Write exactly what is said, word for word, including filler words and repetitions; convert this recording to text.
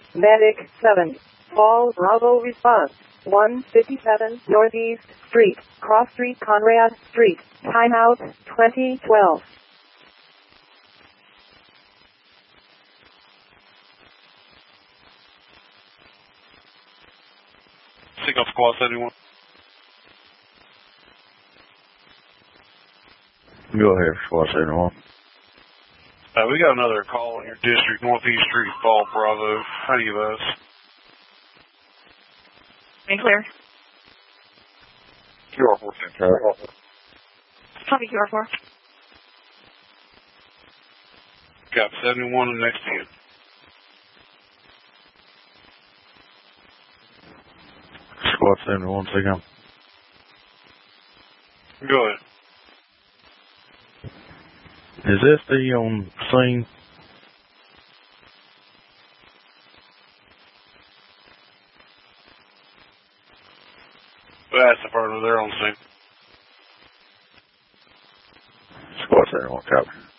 Medic seven. Fall Bravo response. one fifty-seven Northeast Street, Cross Street, Conrad Street. Timeout twenty twelve. Signal Squad seventy-one. Go ahead, Squad seventy-one. Uh, we got another call in your district, Northeast Street, Fall Bravo. How do you guys? Be clear. Q R four Central. Copy Q R four. Got seventy-one and next to you. Squad seventy-one, signal. Go ahead. Is S D on scene? That's the further they're on scene. Squad seventy-one, copy.